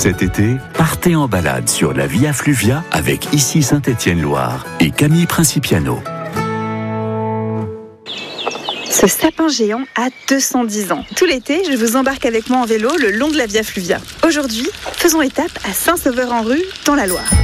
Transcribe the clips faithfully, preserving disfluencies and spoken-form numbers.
Cet été, partez en balade sur la Via Fluvia avec Ici Saint-Étienne-Loire et Camille Principiano. Ce sapin géant a deux cent dix ans. Tout l'été, je vous embarque avec moi en vélo le long de la Via Fluvia. Aujourd'hui, faisons étape à Saint-Sauveur-en-Rue, dans la Loire.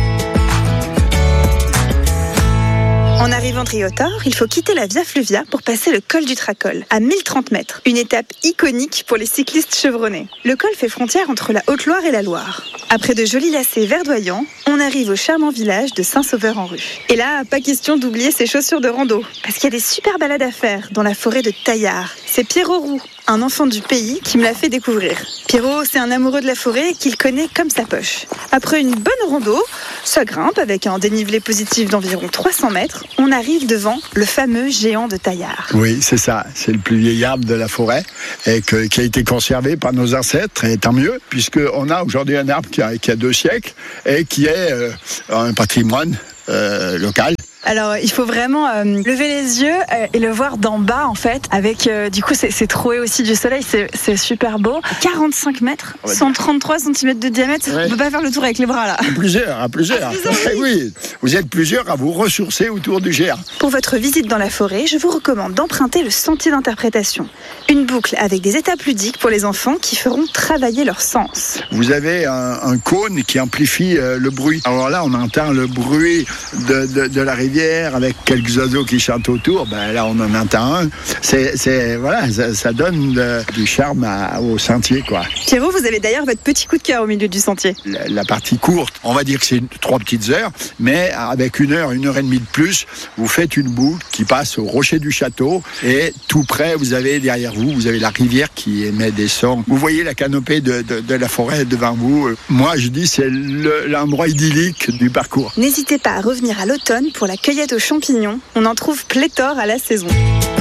En arrivant Triotor, il faut quitter la Via Fluvia pour passer le col du Tracol, à mille trente mètres. Une étape iconique pour les cyclistes chevronnés. Le col fait frontière entre la Haute-Loire et la Loire. Après de jolis lacets verdoyants, on arrive au charmant village de Saint-Sauveur-en-Rue. Et là, pas question d'oublier ses chaussures de rando, parce qu'il y a des super balades à faire dans la forêt de Taillard. C'est Pierrot Roux, un enfant du pays, qui me l'a fait découvrir. Pierrot, c'est un amoureux de la forêt qu'il connaît comme sa poche. Après une bonne rando, ça grimpe avec un dénivelé positif d'environ trois cents mètres. On arrive devant le fameux géant de Taillard. Oui, c'est ça. C'est le plus vieil arbre de la forêt et que, qui a été conservé par nos ancêtres, et tant mieux, puisqu'on a aujourd'hui un arbre qui a, qui a deux siècles et qui est euh, un patrimoine euh, local. Alors, il faut vraiment euh, lever les yeux euh, et le voir d'en bas, en fait, avec, euh, du coup, c'est, c'est troué aussi du soleil, c'est, c'est super beau. quarante-cinq mètres, cent trente-trois centimètres de diamètre, ouais. On peut pas faire le tour avec les bras, là. À plusieurs, à plusieurs. À plusieurs, oui. Oui, vous êtes plusieurs à vous ressourcer autour du géant. Pour votre visite dans la forêt, je vous recommande d'emprunter le sentier d'interprétation. Une boucle avec des étapes ludiques pour les enfants qui feront travailler leurs sens. Vous avez un, un cône qui amplifie euh, le bruit. Alors là, on entend le bruit de, de, de la rivière avec quelques oiseaux qui chantent autour. Ben là, on en entend un. C'est, c'est voilà, ça, ça donne de, du charme à, au sentier, quoi. Pierrot, vous avez d'ailleurs votre petit coup de cœur au milieu du sentier. La, la partie courte, on va dire que c'est trois petites heures, mais avec une heure, une heure et demie de plus, vous faites une boucle qui passe au rocher du château et tout près, vous avez derrière vous, vous avez la rivière qui émet des sons. Vous voyez la canopée de, de, de la forêt devant vous. Moi, je dis c'est le, l'endroit idyllique du parcours. N'hésitez pas à revenir à l'automne pour la cueillette aux champignons. On en trouve pléthore à la saison.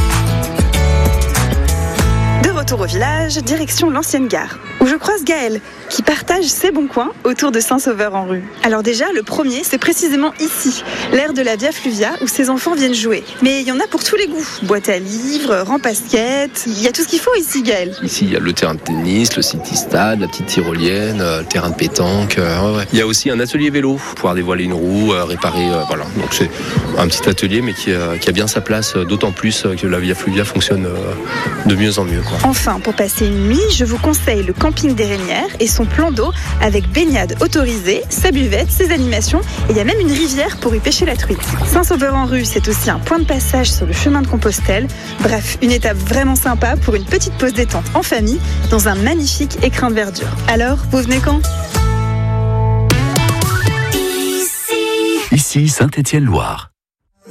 De retour au village, direction l'ancienne gare, où je croise Gaël, qui partage ses bons coins autour de Saint-Sauveur-en-Rue. Alors déjà, le premier, c'est précisément ici, l'aire de la Via Fluvia, où ses enfants viennent jouer. Mais il y en a pour tous les goûts. Boîte à livres, rang basket, il y a tout ce qu'il faut ici, Gaël. Ici, il y a le terrain de tennis, le city-stade, la petite tyrolienne, le terrain de pétanque. Euh, ouais. Il y a aussi un atelier vélo, pouvoir dévoiler une roue, euh, réparer, euh, voilà. Donc c'est un petit atelier, mais qui, euh, qui a bien sa place, euh, d'autant plus que la Via Fluvia fonctionne euh, de mieux en mieux, quoi. Enfin, pour passer une nuit, je vous conseille le camping des Reynières et son plan d'eau avec baignade autorisée, sa buvette, ses animations, et il y a même une rivière pour y pêcher la truite. Saint-Sauveur-en-Rue, c'est aussi un point de passage sur le chemin de Compostelle. Bref, une étape vraiment sympa pour une petite pause détente en famille dans un magnifique écrin de verdure. Alors, vous venez quand ? Ici Saint-Étienne-Loire.